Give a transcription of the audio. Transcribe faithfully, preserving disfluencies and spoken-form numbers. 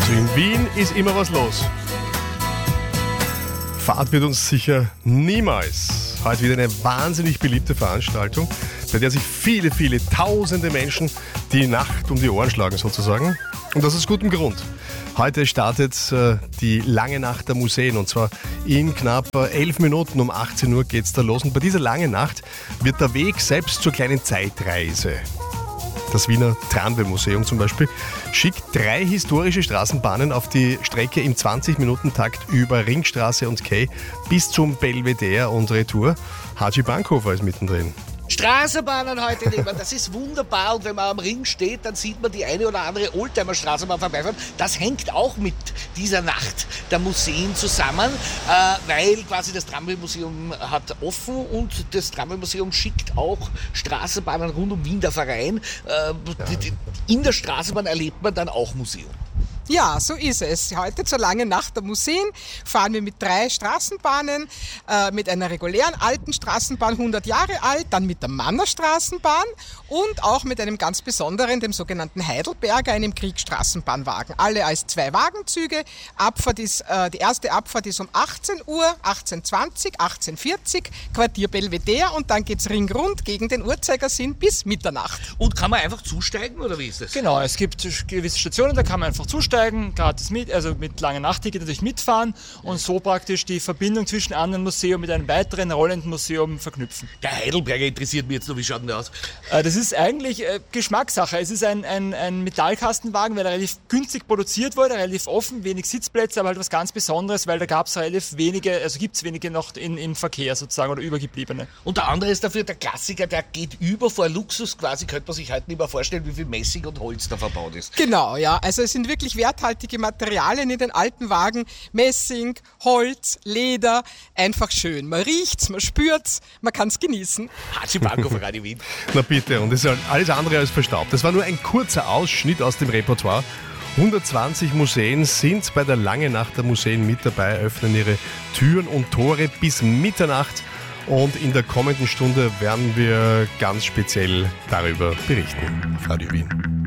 Also in Wien ist immer was los. Fahrt wird uns sicher niemals. Heute wieder eine wahnsinnig beliebte Veranstaltung, bei der sich viele, viele tausende Menschen die Nacht um die Ohren schlagen sozusagen. Und das aus gutem Grund. Heute startet äh, die lange Nacht der Museen und zwar in knapp elf Minuten um achtzehn Uhr geht's da los. Und bei dieser langen Nacht wird der Weg selbst zur kleinen Zeitreise. Das Wiener Tramway-Museum zum Beispiel schickt drei historische Straßenbahnen auf die Strecke im zwanzig-Minuten-Takt über Ringstraße und Quai bis zum Belvedere und Retour. Haji Bankhofer ist mittendrin. Straßenbahnen heute nehmen, das ist wunderbar und wenn man am Ring steht, dann sieht man die eine oder andere Oldtimer-Straßenbahn vorbeifahren. Das hängt auch mit dieser Nacht der Museen zusammen, äh, weil quasi das Tramway-Museum hat offen und das Tramway-Museum schickt auch Straßenbahnen rund um Wien, der Verein. Äh, die, die, in der Straßenbahn erlebt man dann auch Museum. Ja, so ist es. Heute zur langen Nacht der Museen fahren wir mit drei Straßenbahnen, äh, mit einer regulären alten Straßenbahn, hundert Jahre alt, dann mit der Manner Straßenbahn und auch mit einem ganz besonderen, dem sogenannten Heidelberger, einem Kriegsstraßenbahnwagen. Alle als zwei Wagenzüge. Abfahrt ist, äh, die erste Abfahrt ist um achtzehn Uhr, achtzehn zwanzig, achtzehn vierzig, Quartier Belvedere und dann geht's ringrund gegen den Uhrzeigersinn bis Mitternacht. Und kann man einfach zusteigen oder wie ist das? Genau, es gibt gewisse Stationen, da kann man einfach zusteigen. Gratis mit, also mit langen Nachtticket natürlich mitfahren und so praktisch die Verbindung zwischen einem anderen Museum mit einem weiteren rollenden Museum verknüpfen. Der Heidelberger interessiert mich jetzt noch, wie schaut denn der aus? Das ist eigentlich Geschmackssache. Es ist ein, ein, ein Metallkastenwagen, weil er relativ günstig produziert wurde, relativ offen, wenig Sitzplätze, aber halt was ganz Besonderes, weil da gab es relativ wenige, also gibt es wenige noch in, im Verkehr sozusagen oder übergebliebene. Und der andere ist dafür der Klassiker, der geht über vor Luxus quasi, könnte man sich heute nicht mehr vorstellen, wie viel Messing und Holz da verbaut ist. Genau, ja, also es sind wirklich werthaltige Materialien in den alten Wagen. Messing, Holz, Leder, einfach schön. Man riecht's, man spürt's, man kann's genießen. Haji Bankhofer, Radio Wien. Na bitte, und es ist alles andere als verstaubt. Das war nur ein kurzer Ausschnitt aus dem Repertoire. hundertzwanzig Museen sind bei der langen Nacht der Museen mit dabei, öffnen ihre Türen und Tore bis Mitternacht. Und in der kommenden Stunde werden wir ganz speziell darüber berichten auf Radio Wien.